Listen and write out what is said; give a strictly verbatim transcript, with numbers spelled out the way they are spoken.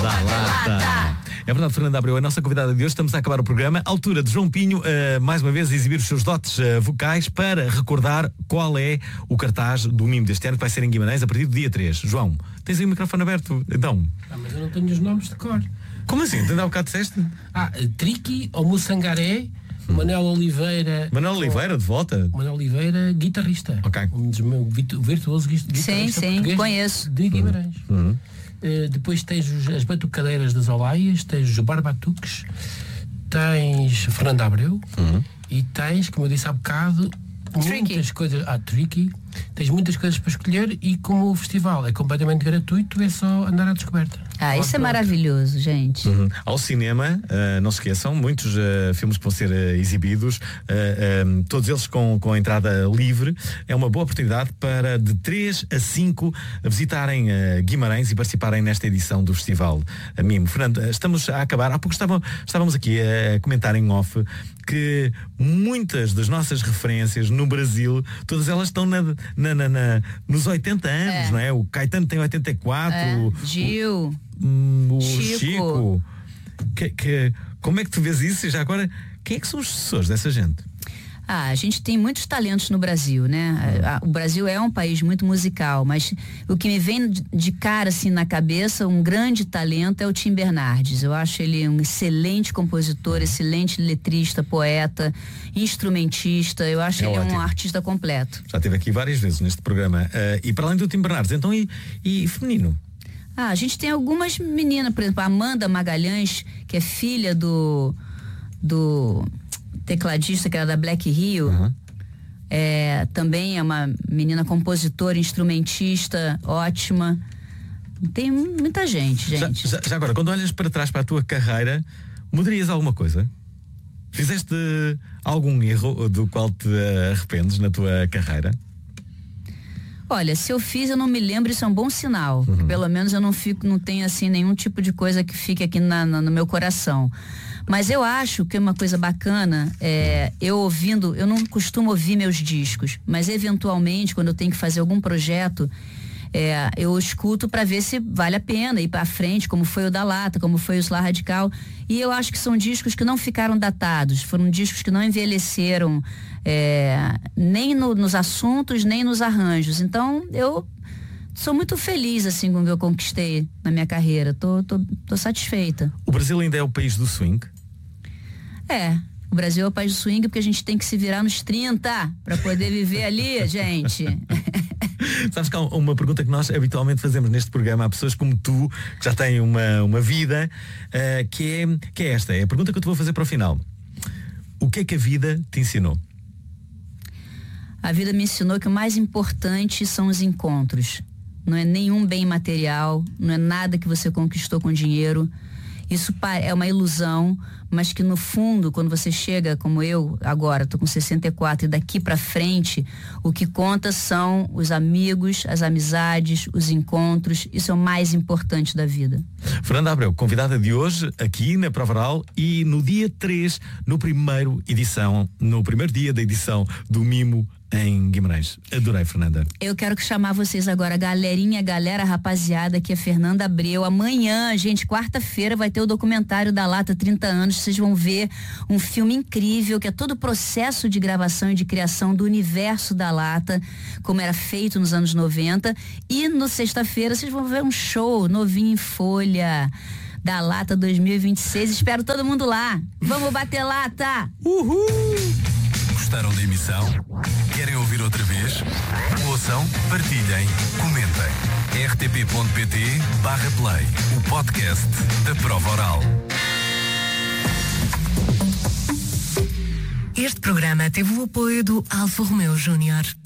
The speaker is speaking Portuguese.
da Lata. É verdade, Fernanda Abreu, a nossa convidada de hoje. Estamos a acabar o programa. Altura de João Pinho, uh, mais uma vez, exibir os seus dotes uh, vocais para recordar qual é o cartaz do Mimo deste ano, que vai ser em Guimarães a partir do dia três. João, tens aí o microfone aberto? Então. Ah, mas eu não tenho os nomes de cor. Como assim? Tens há bocado disseste? Ah, Triqui ou Mussangaré, hum. Manuel Oliveira. Manuel Oliveira, de volta? Manuel Oliveira, guitarrista. Ok. Um dos meus virtuosos guitarristas. Sim, sim, conheço. De Guimarães. Hum. Uh, depois tens os, as batucadeiras das Olaias, tens os barbatuques, tens Fernanda Abreu uhum. e tens, como eu disse há bocado, Tricky. muitas coisas. Ah, Tricky. Tens muitas coisas para escolher e como o festival é completamente gratuito, é só andar à descoberta. Ah, isso é maravilhoso, gente. Uhum. Ao cinema, uh, não se esqueçam, muitos uh, filmes que vão ser uh, exibidos, uh, um, todos eles com, com a entrada livre. É uma boa oportunidade para de três a cinco visitarem uh, Guimarães e participarem nesta edição do Festival uh, Mimo. Fernando, estamos a acabar. Há pouco estavam, estávamos aqui a comentar em off que muitas das nossas referências no Brasil, todas elas estão na, na, na, na, nos oitenta anos, é. não é? O Caetano tem oitenta e quatro. É. O, Gil. O, o Chico. Chico. Que, que, como é que tu vês isso? E já agora, quem é que são os sucessores dessa gente? Ah, a gente tem muitos talentos no Brasil, né? O Brasil é um país muito musical, mas o que me vem de cara assim na cabeça, um grande talento é o Tim Bernardes. Eu acho ele um excelente compositor, excelente letrista, poeta, instrumentista. Eu acho é ele ótimo. um artista completo. Já esteve aqui várias vezes neste programa. Uh, e para além do Tim Bernardes, então e, e feminino? Ah, a gente tem algumas meninas, por exemplo, a Amanda Magalhães, que é filha do do tecladista que era da Black Rio. Uhum. É, também é uma menina compositora, instrumentista, ótima. Tem muita gente, gente. Já, já, já agora, quando olhas para trás para a tua carreira, mudarias alguma coisa? Fizeste algum erro do qual te arrependes na tua carreira? Olha, se eu fiz, eu não me lembro, isso é um bom sinal. Uhum. Pelo menos eu não fico, não tenho assim nenhum tipo de coisa que fique aqui na, na, no meu coração. Mas eu acho que uma coisa bacana é eu ouvindo, eu não costumo ouvir meus discos, mas eventualmente quando eu tenho que fazer algum projeto, é, eu escuto para ver se vale a pena ir para frente, como foi o da Lata, como foi o Slá Radical. E eu acho que são discos que não ficaram datados, foram discos que não envelheceram é, nem no, nos assuntos, nem nos arranjos. Então eu sou muito feliz assim com o que eu conquistei na minha carreira. Tô, tô, tô satisfeita. O Brasil ainda é o país do swing? É. O Brasil é o país do swing porque a gente tem que se virar nos trinta para poder viver ali, gente. Sabes que há uma pergunta que nós habitualmente fazemos neste programa a pessoas como tu, que já têm uma, uma vida, uh, que, é, que é esta. É a pergunta que eu te vou fazer para o final. O que é que a vida te ensinou? A vida me ensinou que o mais importante são os encontros. Não é nenhum bem material, não é nada que você conquistou com dinheiro. Isso é uma ilusão, mas que no fundo, quando você chega, como eu agora, tô com sessenta e quatro, e daqui pra frente, o que conta são os amigos, as amizades, os encontros. Isso é o mais importante da vida. Fernanda Abreu, convidada de hoje aqui na Prova Oral e no dia três, no primeiro edição, no primeiro dia da edição do Mimo em Guimarães. Adorei, Fernanda. Eu quero que chamar vocês agora, galerinha, galera, rapaziada, que é Fernanda Abreu. Amanhã, gente, quarta-feira, vai ter o documentário da Lata trinta anos. Vocês vão ver um filme incrível, que é todo o processo de gravação e de criação do universo da Lata, como era feito nos anos noventa. E no sexta-feira, vocês vão ver um show novinho em folha da Lata dois mil e vinte e seis. Espero todo mundo lá. Vamos bater lata! Uhul! Gostaram da emissão? Querem ouvir outra vez? Ouçam, partilhem, comentem. r t p ponto p t barra play, o podcast da Prova Oral. Este programa teve o apoio do Alfa Romeo Júnior.